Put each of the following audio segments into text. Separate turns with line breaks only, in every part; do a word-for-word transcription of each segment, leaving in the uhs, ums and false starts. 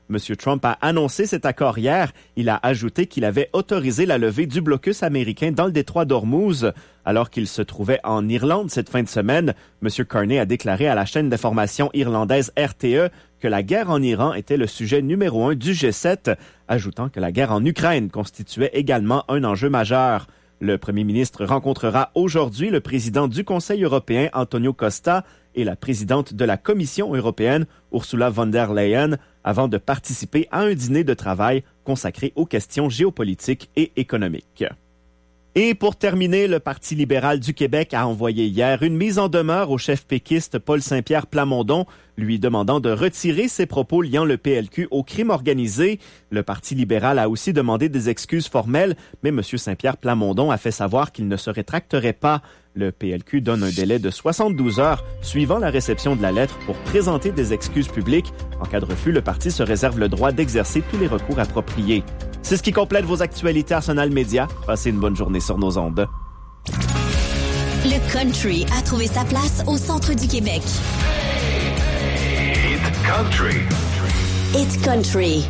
M. Trump a annoncé cet accord hier. Il a ajouté qu'il avait autorisé la levée du blocus américain dans le détroit d'Ormuz. Alors qu'il se trouvait en Irlande cette fin de semaine, M. Carney a déclaré à la chaîne d'information irlandaise R T E que la guerre en Iran était le sujet numéro un du G sept, ajoutant que la guerre en Ukraine constituait également un enjeu majeur. Le premier ministre rencontrera aujourd'hui le président du Conseil européen, Antonio Costa, et la présidente de la Commission européenne, Ursula von der Leyen, avant de participer à un dîner de travail consacré aux questions géopolitiques et économiques. Et pour terminer, le Parti libéral du Québec a envoyé hier une mise en demeure au chef péquiste Paul Saint-Pierre Plamondon, lui demandant de retirer ses propos liant le P L Q au crime organisé. Le Parti libéral a aussi demandé des excuses formelles, mais M. Saint-Pierre Plamondon a fait savoir qu'il ne se rétracterait pas. Le P L Q donne un délai de soixante-douze heures suivant la réception de la lettre pour présenter des excuses publiques. En cas de refus, le parti se réserve le droit d'exercer tous les recours appropriés. C'est ce qui complète vos actualités Arsenal Média. Passez une bonne journée sur nos ondes.
Le country a trouvé sa place au centre du Québec.
It's country.
It's country.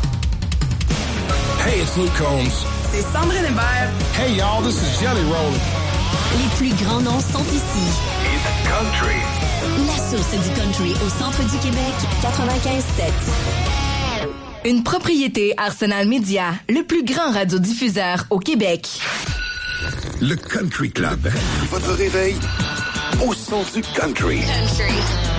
Hey, it's Luke Combs.
C'est Sandrine Hébert.
Hey, y'all, this is Jelly Roll.
Les plus grands noms sont ici.
It's country.
La source du country au centre du Québec, quatre-vingt-quinze sept.
Une propriété Arsenal Média, le plus grand radiodiffuseur au Québec.
Le Country Club. Votre réveil au son du country.
Country.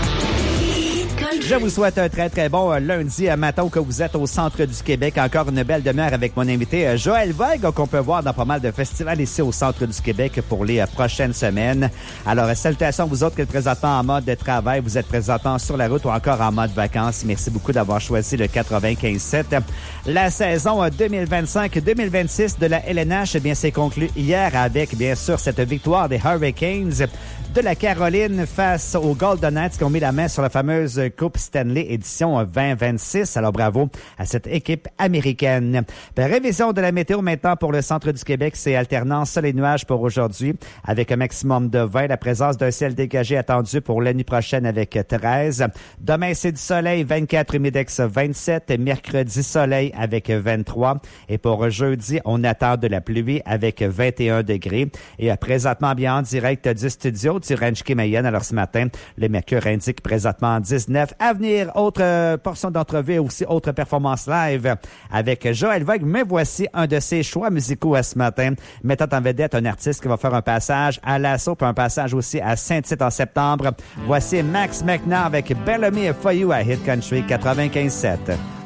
Je vous souhaite un très, très bon lundi matin que vous êtes au centre du Québec. Encore une belle demi-heure avec mon invité Joël Voig, qu'on peut voir dans pas mal de festivals ici au centre du Québec pour les prochaines semaines. Alors, salutations à vous autres qui êtes présentement en mode de travail, vous êtes présentement sur la route ou encore en mode vacances. Merci beaucoup d'avoir choisi le quatre-vingt-quinze sept. La saison deux mille vingt-cinq deux mille vingt-six de la L N H, eh bien, s'est conclue hier avec, bien sûr, cette victoire des Hurricanes de la Caroline face aux Golden Knights qui ont mis la main sur la fameuse Coupe Stanley édition vingt vingt-six. Alors bravo à cette équipe américaine. Révision de la météo maintenant pour le centre du Québec. C'est alternance soleil et nuages pour aujourd'hui avec un maximum de vingt. La présence d'un ciel dégagé attendue pour la nuit prochaine avec treize. Demain, c'est du soleil, vingt-quatre, humidex vingt-sept. Mercredi, soleil avec vingt-trois. Et pour jeudi, on attend de la pluie avec vingt et un degrés. Et présentement, bien en direct du studio du Ranch Kimayan. Alors ce matin, le mercure indique présentement dix-neuf. À venir, autre euh, portion d'entrevue et aussi autre performance live avec Joël Voig. Mais voici un de ses choix musicaux à ce matin, mettant en vedette un artiste qui va faire un passage à l'Assaut puis un passage aussi à Saint-Tite en septembre. Voici Max McNair avec Bellamy for You à Hit Country quatre-vingt-quinze sept.